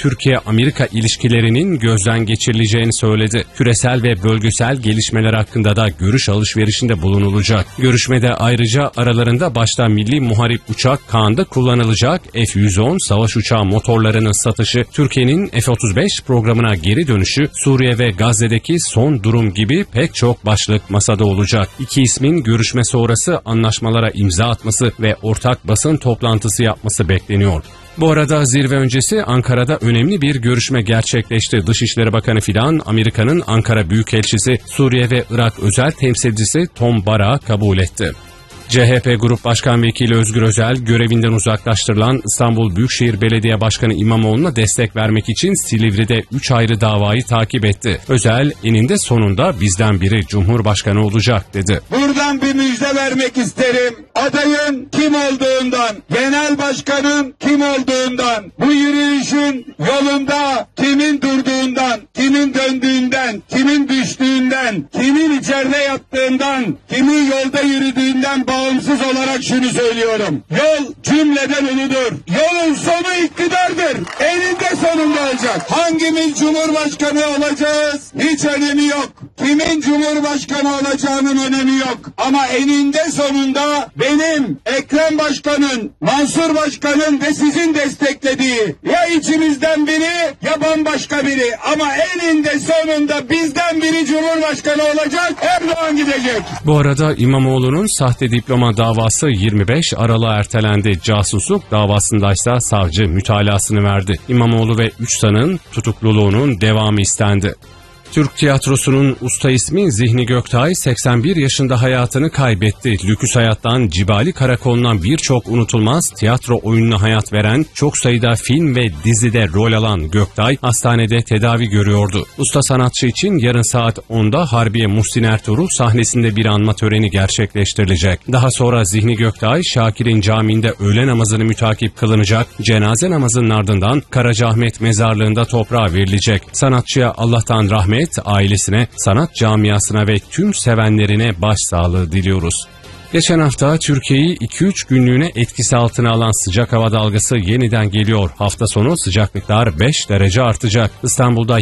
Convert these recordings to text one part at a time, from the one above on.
Türkiye-Amerika ilişkilerinin gözden geçirileceğini söyledi. Küresel ve bölgesel gelişmeler hakkında da görüş alışverişinde bulunulacak. Görüşmede ayrıca aralarında başta milli muharip uçak Kaan'da kullanılacak F-110 savaş uçağı motorlarının satışı, Türkiye'nin F-35 programına geri dönüşü, Suriye ve Gazze'deki son durum gibi pek çok başlık masada olacak. İki ismin görüşme sonrası anlaşmalara imza atması ve ortak basın toplantısı yapması bekleniyor. Bu arada zirve öncesi Ankara'da önemli bir görüşme gerçekleşti. Dışişleri Bakanı Fidan, Amerika'nın Ankara Büyükelçisi, Suriye ve Irak özel temsilcisi Tom Barak'ı kabul etti. CHP Grup Başkan Vekili Özgür Özel, görevinden uzaklaştırılan İstanbul Büyükşehir Belediye Başkanı İmamoğlu'na destek vermek için Silivri'de 3 ayrı davayı takip etti. Özel, eninde sonunda bizden biri Cumhurbaşkanı olacak dedi. Buradan bir müjde vermek isterim. Adayın kim olduğundan, genel başkanın kim olduğundan, bu yürüyüşün yolunda kimin durduğundan, kimin döndüğünden, kimin düştüğünden, kimin içeride yattığından, kimin yolda yürüdüğünden bağımsız olarak şunu söylüyorum. Yol cümleden uludur. Yolun sonu iktidardır. Eninde sonunda olacak. Hangimiz Cumhurbaşkanı olacağız? Hiç önemi yok. Kimin Cumhurbaşkanı olacağının önemi yok. Ama eninde sonunda benim, Ekrem Başkan'ın, Mansur Başkan'ın ve sizin desteklediği ya içimizden biri ya bambaşka biri. Ama eninde sonunda bizden biri Cumhurbaşkanı olacak. Erdoğan gidecek. Bu arada İmamoğlu'nun sahte diploma davası 25 Aralık'a ertelendi. Casusluk davasındaysa savcı mütalasını verdi. İmamoğlu ve 3 sanığın tutukluluğunun devamı istendi. Türk tiyatrosunun usta ismi Zihni Göktay 81 yaşında hayatını kaybetti. Lüküs hayattan Cibali Karakolu'na birçok unutulmaz tiyatro oyununa hayat veren, çok sayıda film ve dizide rol alan Göktay hastanede tedavi görüyordu. Usta sanatçı için yarın saat 10'da Harbiye Muhsin Ertuğrul sahnesinde bir anma töreni gerçekleştirilecek. Daha sonra Zihni Göktay, Şakir'in camiinde öğle namazını mütakip kılınacak. Cenaze namazının ardından Karacaahmet mezarlığında toprağa verilecek. Sanatçıya Allah'tan rahmet, ailesine, sanat camiasına ve tüm sevenlerine başsağlığı diliyoruz. Geçen hafta Türkiye'yi 2-3 günlüğüne etkisi altına alan sıcak hava dalgası yeniden geliyor. Hafta sonu sıcaklıklar 5 derece artacak. İstanbul'da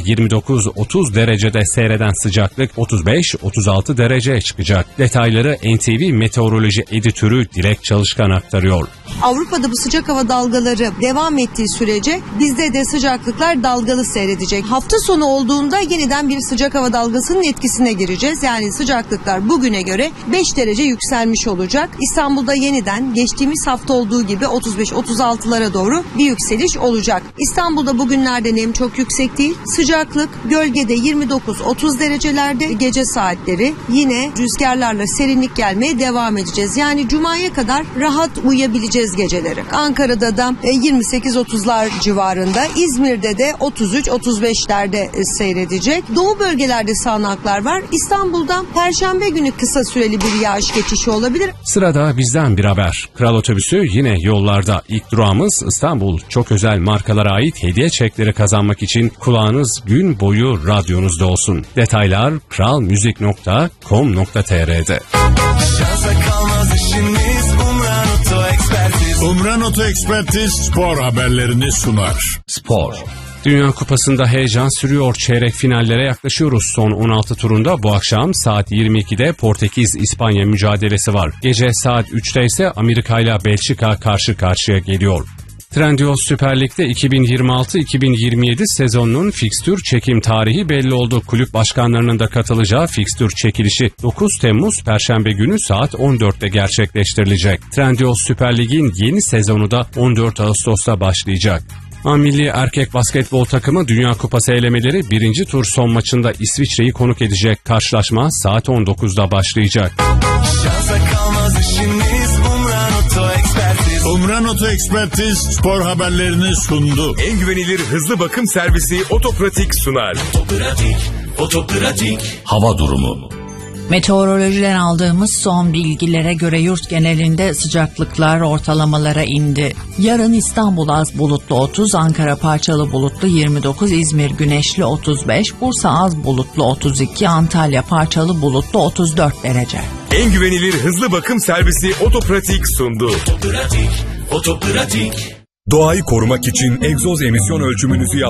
29-30 derecede seyreden sıcaklık 35-36 dereceye çıkacak. Detayları NTV Meteoroloji Editörü Dilek Çalışkan aktarıyor. Avrupa'da bu sıcak hava dalgaları devam ettiği sürece bizde de sıcaklıklar dalgalı seyredecek. Hafta sonu olduğunda yeniden bir sıcak hava dalgasının etkisine gireceğiz. Yani sıcaklıklar bugüne göre 5 derece yükselmiş olacak. İstanbul'da yeniden geçtiğimiz hafta olduğu gibi 35-36'lara doğru bir yükseliş olacak. İstanbul'da bugünlerde nem çok yüksek değil. Sıcaklık gölgede 29-30 derecelerde, gece saatleri yine rüzgarlarla serinlik gelmeye devam edeceğiz. Yani Cuma'ya kadar rahat uyuyabileceğiz geceleri. Ankara'da da 28-30'lar civarında, İzmir'de de 33-35'lerde seyredecek. Doğu bölgelerde sağanaklar var. İstanbul'da Perşembe günü kısa süreli bir yağış geçişi olabilir. Sırada bizden bir haber. Kral Otobüsü yine yollarda. İlk durağımız İstanbul. Çok özel markalara ait hediye çekleri kazanmak için kulağınız gün boyu radyonuzda olsun. Detaylar kralmuzik.com.tr'de. Umran Oto Ekspertiz spor haberlerini sunar. Spor. Dünya Kupası'nda heyecan sürüyor. Çeyrek finallere yaklaşıyoruz. Son 16 turunda bu akşam saat 22'de Portekiz-İspanya mücadelesi var. Gece saat 3'te ise Amerika ile Belçika karşı karşıya geliyor. Trendyol Süper Lig'de 2026-2027 sezonunun fikstür çekim tarihi belli oldu. Kulüp başkanlarının da katılacağı fikstür çekilişi 9 Temmuz Perşembe günü saat 14'te gerçekleştirilecek. Trendyol Süper Lig'in yeni sezonu da 14 Ağustos'ta başlayacak. Milli erkek basketbol takımı Dünya Kupası elemeleri 1. tur son maçında İsviçre'yi konuk edecek. Karşılaşma saat 19'da başlayacak. Umran Oto Ekspertiz spor haberlerini sundu. En güvenilir hızlı bakım servisi Otopratik sunar. Otopratik. Hava durumu. Meteorolojiden aldığımız son bilgilere göre yurt genelinde sıcaklıklar ortalamalara indi. Yarın İstanbul az bulutlu 30, Ankara parçalı bulutlu 29, İzmir güneşli 35, Bursa az bulutlu 32, Antalya parçalı bulutlu 34 derece. En güvenilir hızlı bakım servisi Otopratik sundu. Otopratik. Doğayı korumak için egzoz emisyon ölçümünüzü